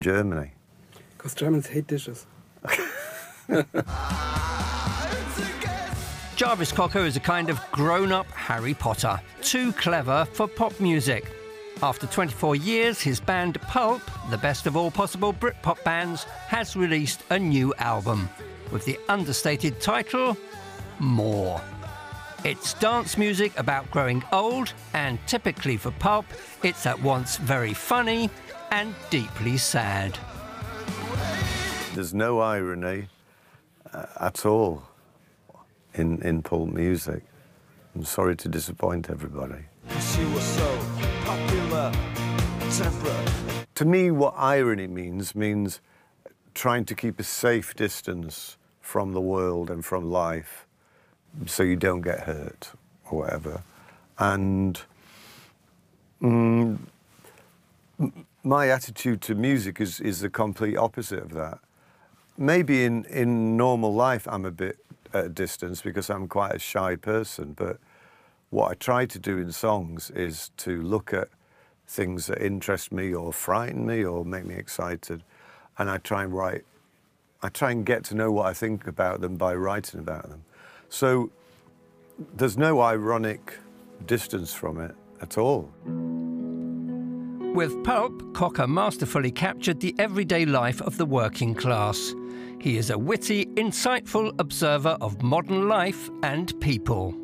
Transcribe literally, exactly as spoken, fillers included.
Germany. Because Germans hate dishes. Jarvis Cocker is a kind of grown-up Harry Potter, too clever for pop music. After twenty-four years, his band Pulp, the best of all possible Britpop bands, has released a new album with the understated title, More. It's dance music about growing old, and typically for Pulp, it's at once very funny and deeply sad. There's no irony uh, at all in, in Pulp music. I'm sorry to disappoint everybody. She was so popular, temperate. To me, what irony means, means trying to keep a safe distance from the world and from life so you don't get hurt or whatever. And mm, my attitude to music is, is the complete opposite of that. Maybe in, in normal life I'm a bit at a distance because I'm quite a shy person, but what I try to do in songs is to look at things that interest me or frighten me or make me excited, and I try and write, I try and get to know what I think about them by writing about them. So there's no ironic distance from it at all. With Pulp, Cocker masterfully captured the everyday life of the working class. He is a witty, insightful observer of modern life and people.